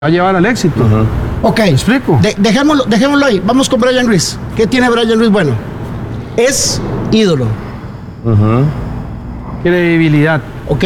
va a llevar al éxito. Ok, ¿Me explico? Dejémoslo ahí. Vamos con Brian Ruiz. ¿Qué tiene Brian Ruiz bueno? Es ídolo. Credibilidad, ¿Ok?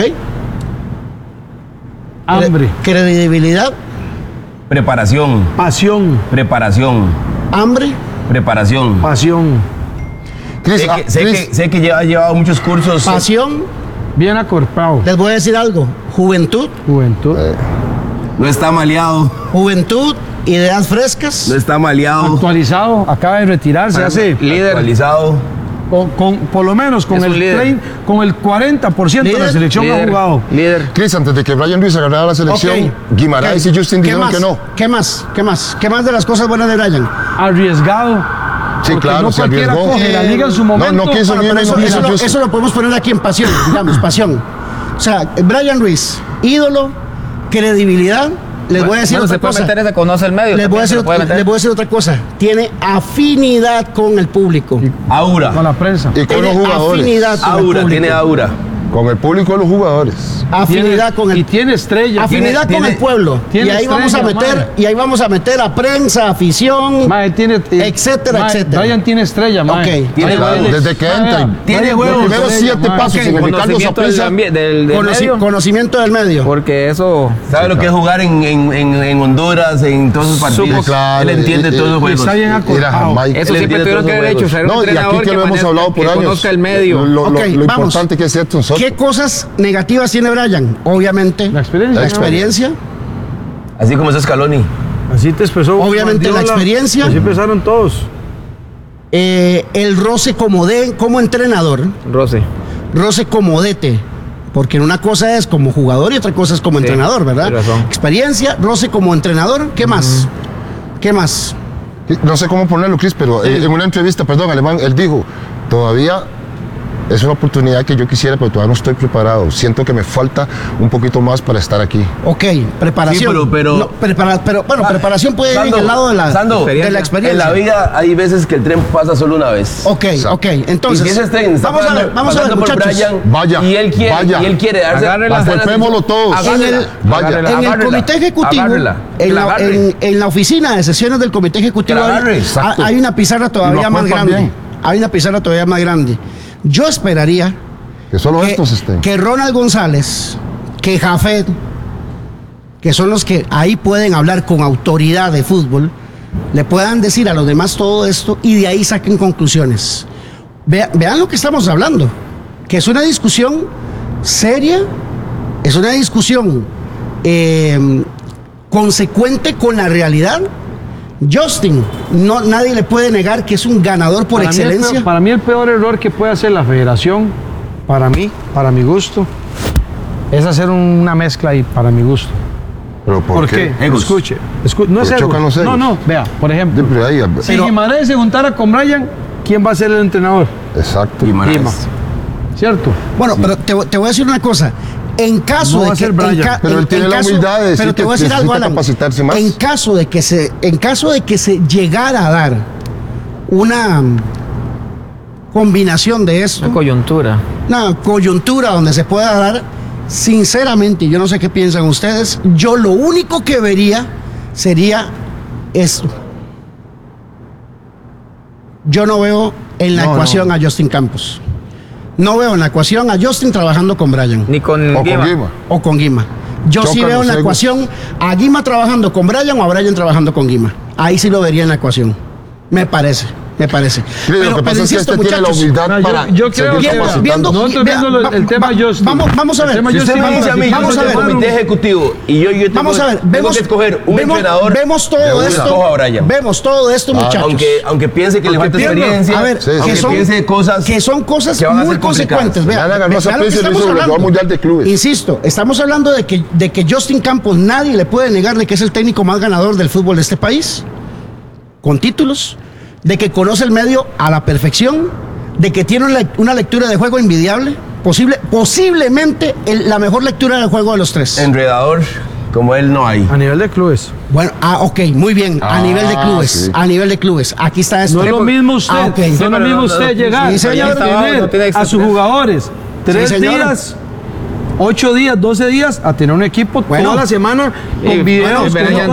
hambre, Credibilidad, Preparación, pasión, preparación, hambre, preparación. pasión, Cris, Sé que ha llevado muchos cursos. pasión. bien acorpado, Les voy a decir algo. Juventud, juventud, No está maleado, juventud, ideas frescas. no está maleado. actualizado, acaba de retirarse hace Líder. Actualizado. por lo menos con Es un el líder. con el 40% de la Líder. selección ha jugado. Líder. Cris, antes de que Brian Ruiz agarrara la selección, Ok. Guimaraes Ok. y Justin ¿Qué dijeron más? que no. ¿Qué más? ¿Qué más? ¿Qué más de las cosas buenas de Brian? Arriesgado. Sí, porque claro, no se cualquiera arriesgó. coge la liga en su No, momento. no quiso Bueno, ni pero uno, eso, no eso quiso lo- Justin. eso lo podemos poner aquí en pasión, digamos, pasión. O sea, Brian Ruiz, ídolo, credibilidad. Les voy a decir Bueno, otra se puede cosa. meter ese, conoce el medio. Les voy, a también decir, se lo puede meter. les voy a decir otra cosa. Tiene afinidad con el público. Aura. Con la prensa. Y con Tiene los jugadores. afinidad con el Aura, público. tiene aura. Con el público de los jugadores. Afinidad con Y el tiene estrella. afinidad tiene- con el pueblo. tiene Y ahí vamos a estrella, meter, madre. y ahí vamos a meter a prensa, afición. Mae, tiene, Etcétera, mae, etcétera. Brian tiene estrella, mae. Ok. Tiene Mae, huevos. Desde que mae, entra. vea, Tiene Brian huevos. tiene Los primeros estrella, 7 mae. pasos en el Ricardo Conocimiento Saprissa. del medio. Conocimiento del medio. Porque eso. ¿Sabe lo que es jugar en Honduras, en todos esos partidos? claro, Él entiende todos los juegos. Está bien Era acorpado. Jamaica. Eso Él siempre entiende tuvieron que todos haber los hecho. Ser un No, y entrenador aquí que lo hemos maneje- hablado por que años. conozca el medio. Lo Ok, vamos. importante que es Edson Soto. ¿Qué cosas negativas tiene Brian? Obviamente, La experiencia. la experiencia. Así como es Scaloni. Así te empezó. Obviamente la experiencia. Así empezaron todos. El roce como entrenador, Rossi. roce como DT, porque una cosa es como jugador y otra cosa es como Sí, entrenador, ¿verdad? tienes razón. Experiencia, roce como entrenador, ¿qué más? ¿Qué más? No sé cómo ponerlo, Cris, pero en una entrevista, perdón, Alemán, él dijo, todavía es una oportunidad que yo quisiera, pero todavía no estoy preparado. Siento que me falta un poquito más para estar aquí. Ok, preparación. Sí, pero- No, preparación puede ir Sando, al lado de la Sando, experiencia. En la vida hay veces que el tren pasa solo una vez. Ok, ok. Entonces, y si ese tren está vamos a ver, pasando por muchachos. Brian, Vaya, y él quiere darse Agárrela. pasar la Golpémoslo todos. Agárrela. Vaya. Agárrela. En el Agárrela, comité ejecutivo, agárrela, que en la la, agarre. en la oficina de sesiones del comité ejecutivo, Que la agarre, exacto. hay una pizarra Y todavía lo más acuerpan grande. bien. Hay una pizarra todavía más grande. Yo esperaría Que solo estos estén. que Ronald González, que Jafet, que son los que ahí pueden hablar con autoridad de fútbol, le puedan decir a los demás todo esto y de ahí saquen conclusiones. Vean lo que estamos hablando, que es una discusión seria, es una discusión consecuente con la realidad. Justin, nadie le puede negar que es un ganador por excelencia. Para mí el peor error que puede hacer la federación, para mi gusto, es hacer una mezcla ahí, para mi gusto. ¿Pero ¿Por qué? Egos. Escuche, no es Porque ego. chocan los egos. No, vea, por ejemplo, Siempre ahí. si Guimaraes se juntara con Brian, ¿quién va a ser el entrenador? Exacto. Guimaraes. Guima. ¿Cierto? Bueno, pero te voy a decir una cosa. En caso No de va a que. ser Brian, pero él tiene la humildad de decir pero te que voy a decir algo, necesita Alan. capacitarse más. En caso de que se llegara a dar una combinación de esto, Una coyuntura. una coyuntura donde se pueda dar, sinceramente, yo no sé qué piensan ustedes, yo lo único que vería sería esto. Yo no veo en la No, ecuación a Justin Campos. No veo en la ecuación a Justin trabajando con Brian Ni con O con Guima. Guima. o con Guima. Yo sí Chocan veo en los la egos. ecuación a Guima trabajando con Brian o a Brian trabajando con Guima. Ahí sí lo vería en la ecuación. Me parece. Sí, lo que pasa es que insisto, este tiene la muchachos, humildad No, para yo creo seguir que capacitando. nosotros viendo el tema Justin. Vamos a El ver. tema Si usted Justin me dice a mí, yo Vamos soy a del ver. comité ejecutivo y yo tengo, Vamos a ver, tengo que escoger un entrenador. vemos de todo una. esto. Escojo a Brian. Vemos todo esto, muchachos. Aunque piense que le Aunque falta pierda. experiencia, A ver, Sí, aunque sí. piense cosas que son cosas que van a muy ser complicadas. consecuentes. Vea, Ya le ganó a vea lo que Saprissa y lo estamos hizo, lo llevó hablando. al Mundial de Clubes. Insisto, estamos hablando de que Justin Campos nadie le puede negarle que es el técnico más ganador del fútbol de este país, con títulos, de que conoce el medio a la perfección, de que tiene una lectura de juego envidiable, posiblemente la mejor lectura del juego de los tres. enredador como él no hay. A nivel de clubes. Bueno, ok, muy bien. A nivel de clubes, sí. a nivel de clubes. Aquí está esto. No es lo mismo usted, Ah, ok. no es lo mismo usted llegar Sí, señor. y tener No tiene a sus jugadores 3 señor. días, 8 días, 12 días, a tener un equipo Bueno. toda la semana con videos, bueno, con pero ya todo.